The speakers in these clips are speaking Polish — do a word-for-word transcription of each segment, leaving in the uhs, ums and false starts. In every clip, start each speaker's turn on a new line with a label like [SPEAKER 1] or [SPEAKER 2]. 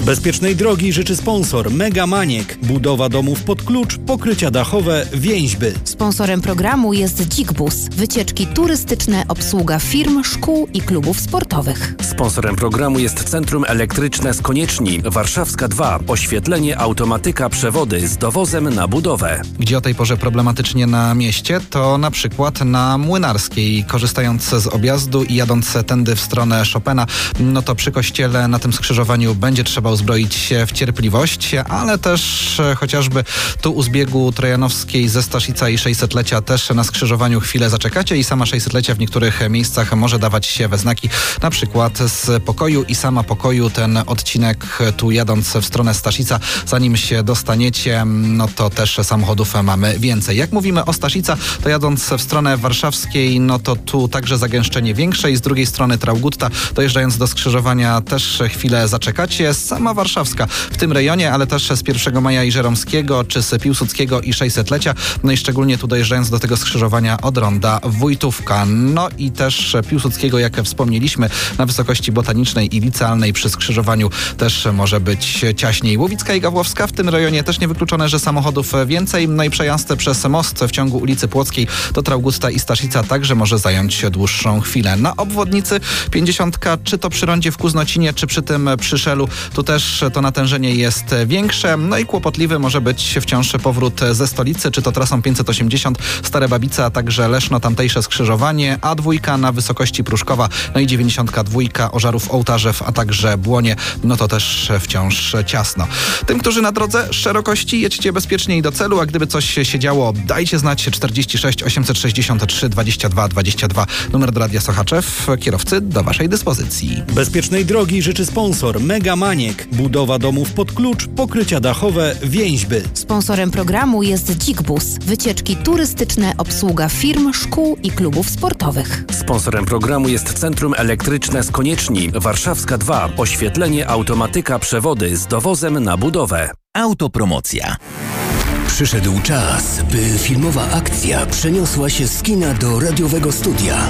[SPEAKER 1] Bezpiecznej drogi życzy sponsor Mega Maniek. Budowa domów pod klucz, pokrycia dachowe, więźby.
[SPEAKER 2] Sponsorem programu jest Dzik-Bus. Wycieczki turystyczne, obsługa firm, szkół i klubów sportowych.
[SPEAKER 3] Sponsorem programu jest Centrum Elektryczne z Konieczni, Warszawska dwa. Oświetlenie, automatyka, przewody z dowozem na budowę.
[SPEAKER 4] Gdzie o tej porze problematycznie na mieście, to na przykład na Młynarskiej. Korzystając z objazdu i jadąc tędy w stronę Chopina, no to przy kościele na tym skrzyżowaniu będzie trzeba uzbroić się w cierpliwość, ale też e, chociażby tu u zbiegu Trojanowskiej ze Staszica i sześćsetlecia też na skrzyżowaniu chwilę zaczekacie i sama sześćsetlecia w niektórych miejscach może dawać się we znaki, na przykład z Pokoju i sama Pokoju ten odcinek tu jadąc w stronę Staszica, zanim się dostaniecie, no to też samochodów mamy więcej. Jak mówimy o Staszica, to jadąc w stronę warszawskiej, no to tu także zagęszczenie większe i z drugiej strony Traugutta, dojeżdżając do skrzyżowania też chwilę zaczekacie. Sama Warszawska w tym rejonie, ale też z pierwszego Maja i Żeromskiego, czy z Piłsudskiego i sześćsetlecia, no i szczególnie tu dojeżdżając do tego skrzyżowania od ronda Wójtówka. No i też Piłsudskiego, jak wspomnieliśmy, na wysokości Botanicznej i Licealnej przy skrzyżowaniu też może być ciaśniej. Łowicka i Gawłowska w tym rejonie też niewykluczone, że samochodów więcej. No i przejazd przez most w ciągu ulicy Płockiej do Traugutta i Staszica także może zająć dłuższą chwilę. Na obwodnicy pięćdziesiątka, czy to przy rondzie w Kuznocinie, czy przy tym przy Szelu, tu też to natężenie jest większe. No i kłopotliwy może być wciąż powrót ze stolicy, czy to trasą pięćset osiemdziesiąt Stare Babice, a także Leszno, tamtejsze skrzyżowanie, A dwa na wysokości Pruszkowa, no i dziewięćdziesiątka dwa Ożarów, Ołtarzew, a także Błonie, no to też wciąż ciasno. Tym, którzy na drodze szerokości, jedźcie bezpiecznie i do celu, a gdyby coś się działo, dajcie znać. czterdzieści sześć osiemset sześćdziesiąt trzy dwadzieścia dwa dwadzieścia dwa, numer do Radia Sochaczew, kierowcy do waszej dyspozycji.
[SPEAKER 1] Bezpiecznej drogi życzy sponsor Mega Maniek. Budowa domów pod klucz, pokrycia dachowe, więźby.
[SPEAKER 2] Sponsorem programu jest Dzik-Bus. Wycieczki turystyczne, obsługa firm, szkół i klubów sportowych.
[SPEAKER 3] Sponsorem programu jest Centrum Elektryczne z Konieczni, Warszawska dwa. Oświetlenie, automatyka, przewody z dowozem na budowę.
[SPEAKER 5] Autopromocja. Przyszedł czas, by filmowa akcja przeniosła się z kina do radiowego studia.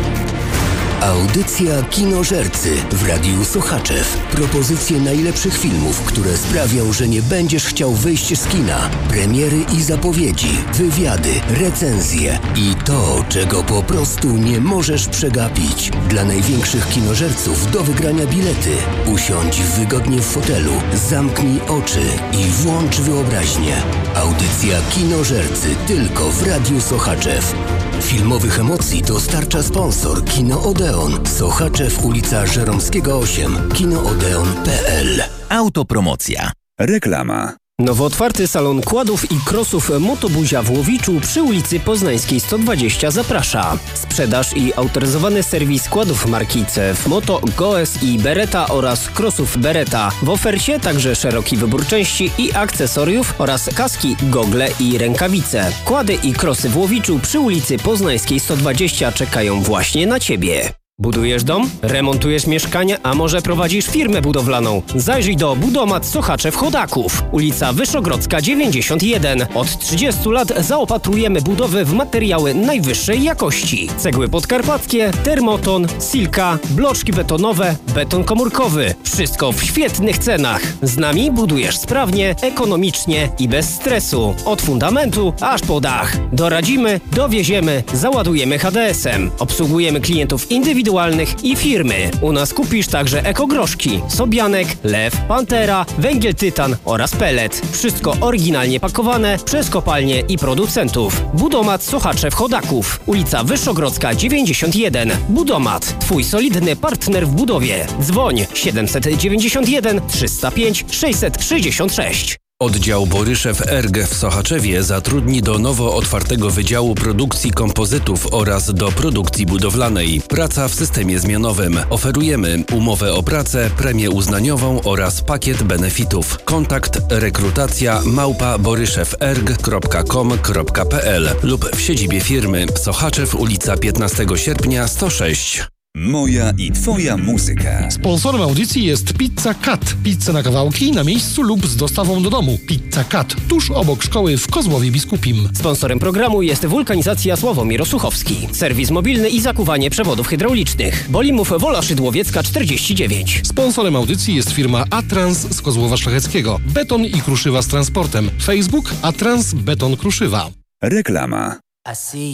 [SPEAKER 5] Audycja Kinożercy w Radiu Sochaczew. Propozycje najlepszych filmów, które sprawią, że nie będziesz chciał wyjść z kina. Premiery i zapowiedzi, wywiady, recenzje i to, czego po prostu nie możesz przegapić. Dla największych kinożerców do wygrania bilety. Usiądź wygodnie w fotelu, zamknij oczy i włącz wyobraźnię. Audycja Kinożercy tylko w Radiu Sochaczew. Filmowych emocji dostarcza sponsor Kino Odeon, Sochaczew, ulica Żeromskiego osiem, kinoodeon kropka p l.
[SPEAKER 6] Autopromocja. Reklama.
[SPEAKER 7] Nowo otwarty salon kładów i krosów Motobuzia w Łowiczu przy ulicy Poznańskiej sto dwadzieścia zaprasza. Sprzedaż i autoryzowany serwis kładów marki C F Moto, Goes i Beretta oraz krosów Beretta. W ofercie także szeroki wybór części i akcesoriów oraz kaski, gogle i rękawice. Kłady i krosy w Łowiczu przy ulicy Poznańskiej sto dwadzieścia czekają właśnie na Ciebie. Budujesz dom? Remontujesz mieszkanie? A może prowadzisz firmę budowlaną? Zajrzyj do Budomat Sochaczew Chodaków. Ulica Wyszogrodzka dziewięćdziesiąt jeden. Od trzydziestu lat zaopatrujemy budowy w materiały najwyższej jakości. Cegły podkarpackie, termoton, silka, bloczki betonowe, beton komórkowy. Wszystko w świetnych cenach. Z nami budujesz sprawnie, ekonomicznie i bez stresu. Od fundamentu aż po dach. Doradzimy, dowieziemy, załadujemy H D S-em. Obsługujemy klientów indywidualnych i firmy. U nas kupisz także ekogroszki, Sobianek, Lew, Pantera, węgiel tytan oraz pelet. Wszystko oryginalnie pakowane przez kopalnie i producentów. Budomat Sochaczew Chodaków. Ulica Wyszogrodzka dziewięćdziesiąt jeden. Budomat. Twój solidny partner w budowie. Dzwoń siedemset dziewięćdziesiąt jeden trzysta pięć sześćset sześćdziesiąt sześć.
[SPEAKER 3] Oddział Boryszew E R G w Sochaczewie zatrudni do nowo otwartego Wydziału Produkcji Kompozytów oraz do produkcji budowlanej. Praca w systemie zmianowym. Oferujemy umowę o pracę, premię uznaniową oraz pakiet benefitów. Kontakt rekrutacja małpa boryszew erg kropka com kropka p l lub w siedzibie firmy Sochaczew, ulica piętnastego sierpnia sto sześć.
[SPEAKER 6] Moja i twoja muzyka.
[SPEAKER 8] Sponsorem audycji jest Pizza Cat. Pizza na kawałki na miejscu lub z dostawą do domu. Pizza Cat, tuż obok szkoły w Kozłowie Biskupim.
[SPEAKER 7] Sponsorem programu jest Wulkanizacja Sławomir Osuchowski. Serwis mobilny i zakuwanie przewodów hydraulicznych. Bolimów Wola Szydłowiecka czterdzieści dziewięć.
[SPEAKER 8] Sponsorem audycji jest firma Atrans z Kozłowa Szlacheckiego. Beton i kruszywa z transportem. Facebook Atrans Beton Kruszywa.
[SPEAKER 6] Reklama.